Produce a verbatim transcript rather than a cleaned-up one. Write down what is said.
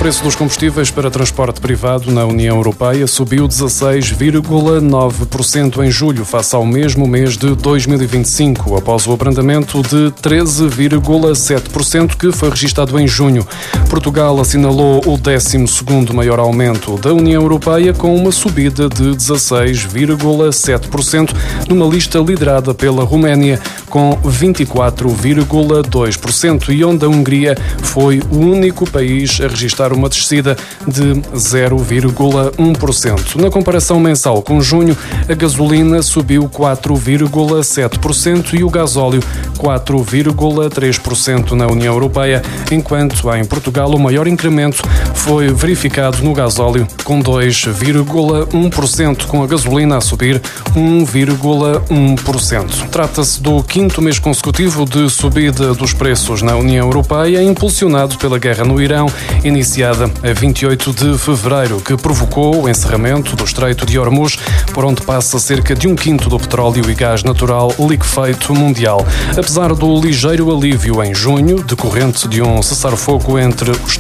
preço dos combustíveis para transporte privado na União Europeia subiu dezasseis vírgula nove por cento em julho, face ao mesmo mês de dois mil e vinte e cinco, após o abrandamento de treze vírgula sete por cento que foi registado em junho. Portugal assinalou o décimo segundo maior aumento da União Europeia, com uma subida de dezasseis vírgula sete por cento, numa lista liderada pela Roménia, com vinte e quatro vírgula dois por cento, e onde a Hungria foi o único país a registrar uma descida de zero vírgula um por cento. Na comparação mensal com junho, a gasolina subiu quatro vírgula sete por cento e o gasóleo quatro vírgula três por cento na União Europeia, enquanto em Portugal o maior incremento foi verificado no gasóleo, com dois vírgula um por cento, com a gasolina a subir um vírgula um por cento. Trata-se do quinto mês consecutivo de subida dos preços na União Europeia, impulsionado pela guerra no Irão, iniciada a vinte e oito de fevereiro, que provocou o encerramento do Estreito de Hormuz, por onde passa cerca de um quinto do petróleo e gás natural liquefeito mundial. Apesar do ligeiro alívio em junho, decorrente de um cessar-fogo entre os